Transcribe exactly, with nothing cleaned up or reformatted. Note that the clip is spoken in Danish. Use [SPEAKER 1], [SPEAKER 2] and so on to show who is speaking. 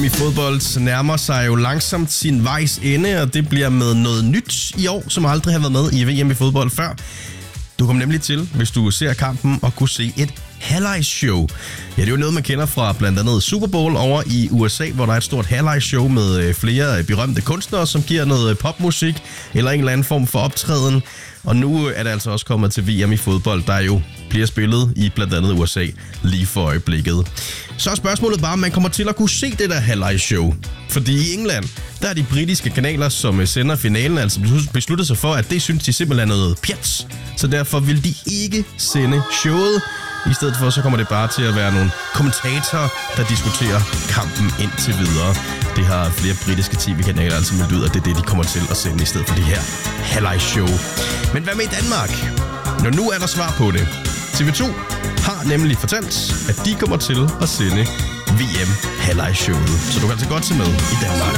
[SPEAKER 1] i fodbold nærmer sig jo langsomt sin vejs ende, og det bliver med noget nyt i år, som aldrig har været med i V M i fodbold før. Du kommer nemlig til, hvis du ser kampen, og kunne se et halvlejsshow. Ja, det er jo noget, man kender fra blandt andet Super Bowl over i U S A, hvor der er et stort halvlejsshow med flere berømte kunstnere, som giver noget popmusik eller en eller anden form for optræden. Og nu er det altså også kommet til V M i fodbold, der jo bliver spillet i blandt andet U S A lige for øjeblikket. Så er spørgsmålet bare, om man kommer til at kunne se det der halvlejsshow. Fordi i England, der er de britiske kanaler, som sender finalen, altså besluttet sig for, at det synes de simpelthen er noget pjats. Så derfor vil de ikke sende showet. I stedet for, så kommer det bare til at være nogle kommentatorer, der diskuterer kampen indtil videre. Det har flere britiske tv-kanaler altså meldt ud, at det er det, de kommer til at sende i stedet for det her halvlejsshow. Men hvad med i Danmark? Nå, nu er der svar på det. T V to har nemlig fortalt, at de kommer til at sende V M halvlejsshowet. Så du kan altså godt se med i Danmark.